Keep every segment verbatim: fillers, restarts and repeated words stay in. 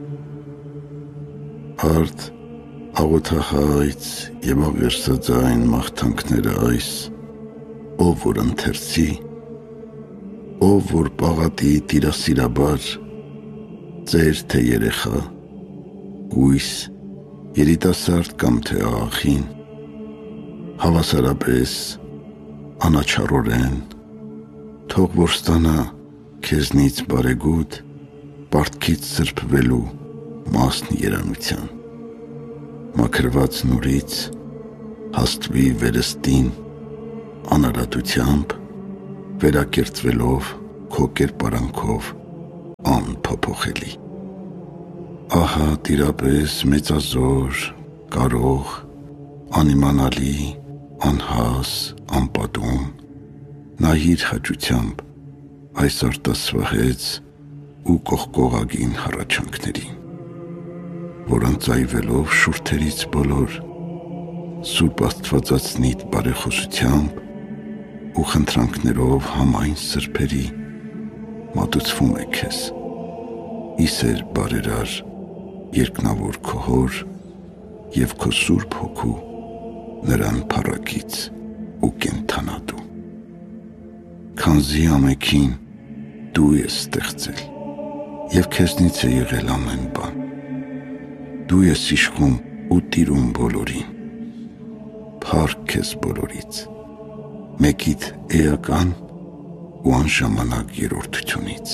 Արդ աղոթահայց և աղերսաձայն մաղթանքները այս, ով որ ընթերցի, ով որ պաղատի տիրասիրաբար, ծեր թե երեխա, գույս, երիտասարդ կամ թե աղախին, հավասարապես, անաչառորեն, թող որ ստանա քեզնից բարեգութ, պարտքից սրբվելու մասն երանության, մաքրված նորից, հաստվի վերստին, անարատությամբ, վերակերծվելով քո կերպարանքով անփոփոխելի։ Ահա տիրապես մեծազոր, կարող, անիմանալի, անհաս, անպատում, նայիր հաճությամբ այս արտասվահեց ու կողկողագին հառաչանքներին, որ ընծայվելով շուրթերից բոլոր, Սուրբ Աստվածածնիդ բարեխոսությամբ ու խնդրանքներով համայն սրբերի մատուցվում է քեզ, ի սեր բարերար երկնավոր քո հոր և քո Սուրբ Հոգու նրան փառակից ու կենդանատու, քանզի ամենքին դու ես ստեղծել և քեզնից է եղել ամեն բան, դու ես իշխում ու տիրում բոլորին, փառք քեզ բոլորից, մեկիդ էական ու անժամանակ երրորդությունից,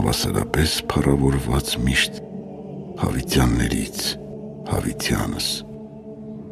հավասարապես փառավորված միշտ հավիտյաններից հավիտյանս